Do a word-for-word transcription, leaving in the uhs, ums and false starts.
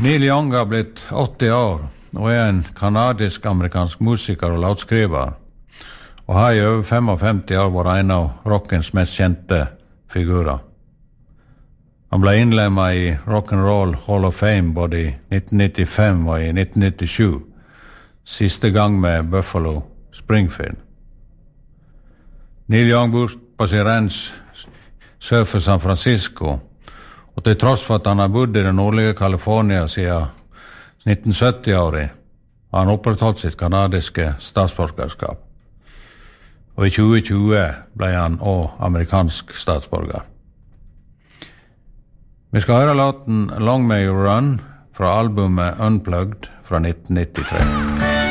Neil Young har blitt åttio år og er en kanadisk-amerikansk musiker og låtskriver, og har i over femogfemti år vært en av rockens mest kjente figurer. Han ble innlemmet i Rock'n'Roll Hall of Fame både i nitten nittifem og i nitten nittisju, siste gang med Buffalo Springfield. Neil Young bor på sin ranch sør for San Francisco, og til tross for at han har bodd i det nordlige California siden nitten sytti-året, har han opprettholdt sitt kanadiske statsborgerskap. Og i tjue tjue ble han også amerikansk statsborger. Vi skal høre låten Long May You Run fra albumet Unplugged fra nitten nittitre.